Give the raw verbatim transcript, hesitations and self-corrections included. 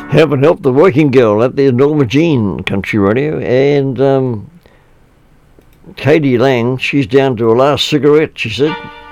Heaven help the working girl at the Norma Jean Country Radio. And um, Katie Lang, she's down to her last cigarette, she said.